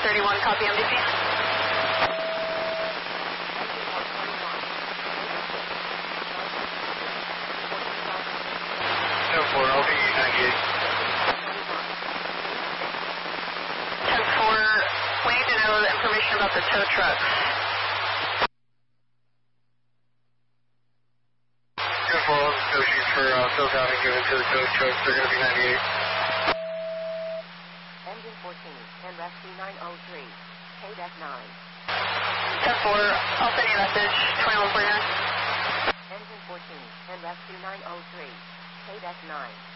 31, copy MDP. 10-4, LV 98. 10-4, we need to know the information about the tow trucks. 10-4, all the tow sheets for filled out and given to the tow trucks. They're going to be 98. Engine 14, 10 rescue 903, KDEC 9. 10-4, I'll send you a message, 2149. Engine 14, 10 rescue 903, KDEC 9.